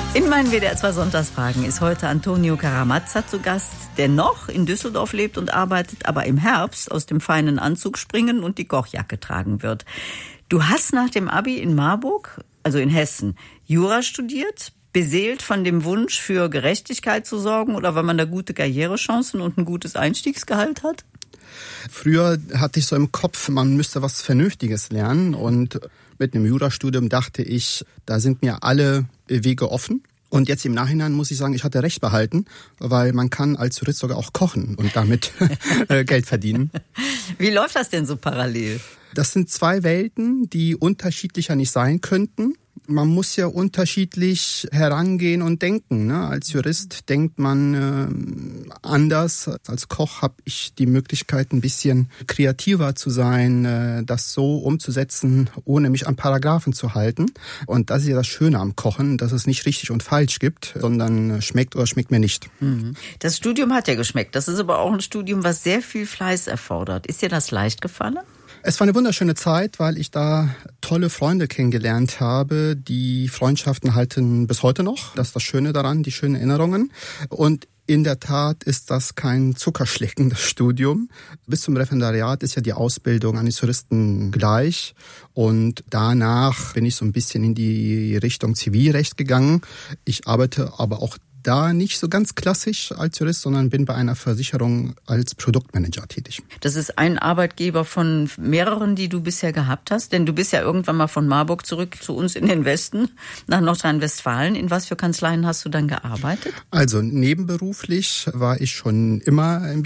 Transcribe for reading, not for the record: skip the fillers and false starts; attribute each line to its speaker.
Speaker 1: In meinen WDR 2 Sonntagsfragen ist heute Antonio Caramazza zu Gast, der noch in Düsseldorf lebt und arbeitet, aber im Herbst aus dem feinen Anzug springen und die Kochjacke tragen wird. Du hast nach dem Abi in Marburg, also in Hessen, Jura studiert, beseelt von dem Wunsch, für Gerechtigkeit zu sorgen, oder weil man da gute Karrierechancen und ein gutes Einstiegsgehalt hat?
Speaker 2: Früher hatte ich so im Kopf, man müsste was Vernünftiges lernen, und mit einem Jurastudium dachte ich, da sind mir alle Wege offen. Und jetzt im Nachhinein muss ich sagen, ich hatte recht behalten, weil man kann als Jurist sogar auch kochen und damit Geld verdienen.
Speaker 1: Wie läuft das denn so parallel?
Speaker 2: Das sind zwei Welten, die unterschiedlicher nicht sein könnten. Man muss ja unterschiedlich herangehen und denken, ne? Als Jurist denkt man anders. Als Koch habe ich die Möglichkeit, ein bisschen kreativer zu sein, das so umzusetzen, ohne mich an Paragraphen zu halten. Und das ist ja das Schöne am Kochen, dass es nicht richtig und falsch gibt, sondern schmeckt oder schmeckt mir nicht.
Speaker 1: Das Studium hat ja geschmeckt. Das ist aber auch ein Studium, was sehr viel Fleiß erfordert. Ist dir das leicht gefallen?
Speaker 2: Es war eine wunderschöne Zeit, weil ich da tolle Freunde kennengelernt habe. Die Freundschaften halten bis heute noch. Das ist das Schöne daran, die schönen Erinnerungen. Und in der Tat ist das kein Zuckerschlecken, das Studium. Bis zum Referendariat ist ja die Ausbildung eines Juristen gleich. Und danach bin ich so ein bisschen in die Richtung Zivilrecht gegangen. Ich arbeite aber auch da nicht so ganz klassisch als Jurist, sondern bin bei einer Versicherung als Produktmanager tätig.
Speaker 1: Das ist ein Arbeitgeber von mehreren, die du bisher gehabt hast, denn du bist ja irgendwann mal von Marburg zurück zu uns in den Westen, nach Nordrhein-Westfalen. In was für Kanzleien hast du dann gearbeitet?
Speaker 2: Also nebenberuflich war ich schon immer ein